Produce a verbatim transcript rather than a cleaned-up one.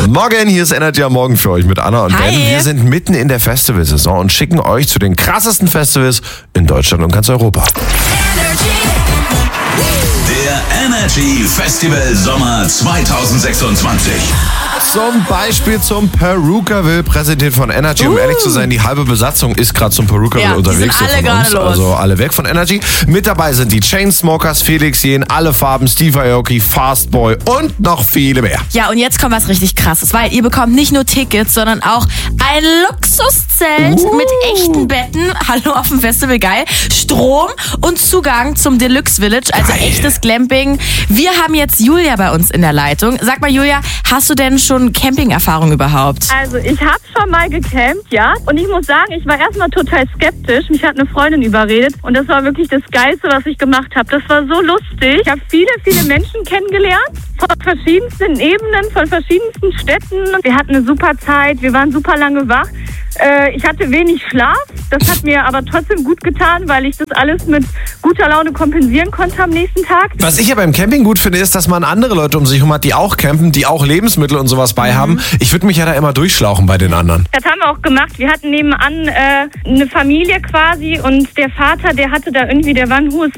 Morgen, hier ist Energy am Morgen für euch mit Anna und Hi. Ben. Wir sind mitten in der Festivalsaison und schicken euch zu den krassesten Festivals in Deutschland und ganz Europa. Der Energy Festival Sommer zwanzig sechsundzwanzig. Zum Beispiel zum Perukaville, präsentiert von Energy. Um Uh. ehrlich zu sein, die halbe Besatzung ist gerade zum Perukaville Ja, die unterwegs. sind so alle von gerade uns. los. Also alle weg von Energy. Mit dabei sind die Chainsmokers, Felix Jen, Alle Farben, Steve Aoki, Fastboy und noch viele mehr. Ja, und jetzt kommt was richtig Krasses, weil ihr bekommt nicht nur Tickets, sondern auch ein Luxuszelt Uh. mit echten Betten. Hallo auf dem Festival, geil. Strom und Zugang zum Deluxe Village, also Geil. echtes Glamping. Wir haben jetzt Julia bei uns in der Leitung. Sag mal, Julia, hast du denn schon Camping-Erfahrung überhaupt? Also ich habe schon mal gecampt, ja. Und ich muss sagen, ich war erstmal total skeptisch. Mich hat eine Freundin überredet. Und das war wirklich das Geilste, was ich gemacht habe. Das war so lustig. Ich habe viele, viele Menschen kennengelernt. Von verschiedensten Ebenen, von verschiedensten Städten. Wir hatten eine super Zeit. Wir waren super lange wach. Äh, ich hatte wenig Schlaf. Das hat mir aber trotzdem gut getan, weil ich das alles mit guter Laune kompensieren konnte am nächsten Tag. Was ich ja beim Camping gut finde, ist, dass man andere Leute um sich herum hat, die auch campen, die auch Lebensmittel und sowas bei haben. Ich würde mich ja da immer durchschlauchen bei den anderen. Das haben wir auch gemacht. Wir hatten nebenan äh, eine Familie quasi und der Vater, der hatte da irgendwie, der war ein hohes